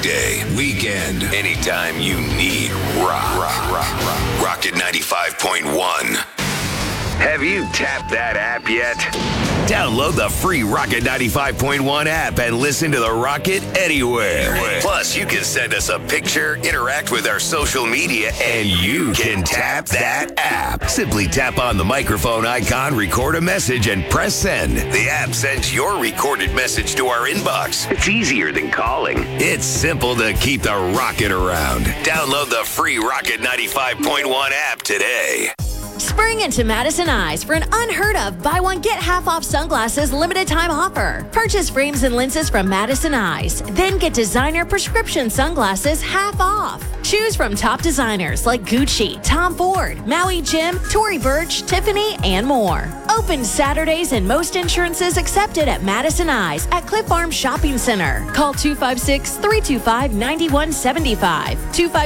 weekday, weekend, anytime you need rock. Rocket 95.1. Have you tapped that app yet? Download the free Rocket 95.1 app and listen to the Rocket anywhere. Plus, you can send us a picture, interact with our social media, and you can tap that app. Simply tap on the microphone icon, record a message, and press send. The app sends your recorded message to our inbox. It's easier than calling. It's simple to keep the rocket around. Download the free Rocket 95.1 app today. Spring into Madison Eyes for an unheard of buy one get half off sunglasses limited time offer. Purchase frames and lenses from Madison Eyes, then get designer prescription sunglasses half off. Choose from top designers like Gucci, Tom Ford, Maui Jim, Tory Burch, Tiffany, and more. Open Saturdays and most insurances accepted at Madison Eyes at Cliff Farm Shopping Center. Call 256-325-9175.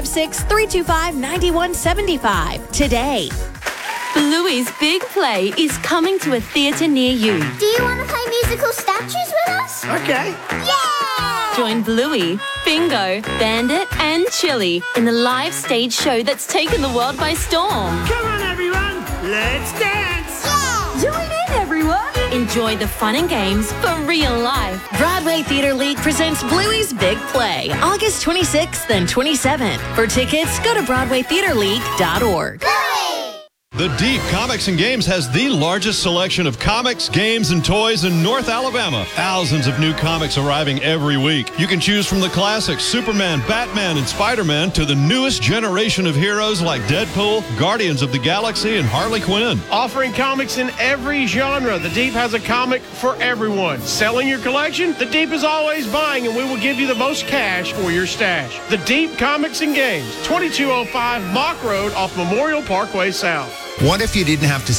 256-325-9175 today. Bluey's Big Play is coming to a theatre near you. Do you want to play musical statues with us? Okay. Yeah! Join Bluey, Bingo, Bandit, and Chili in the live stage show that's taken the world by storm. Come on, everyone. Let's dance. Yeah! Join in, everyone. Enjoy the fun and games for real life. Broadway Theater League presents Bluey's Big Play, August 26th and 27th. For tickets, go to BroadwayTheaterLeague.org. The Deep Comics and Games has the largest selection of comics, games, and toys in North Alabama. Thousands of new comics arriving every week. You can choose from the classics, Superman, Batman, and Spider-Man, to the newest generation of heroes like Deadpool, Guardians of the Galaxy, and Harley Quinn. Offering comics in every genre, The Deep has a comic for everyone. Selling your collection? The Deep is always buying, and we will give you the most cash for your stash. The Deep Comics and Games, 2205 Mock Road off Memorial Parkway South. What if you didn't have to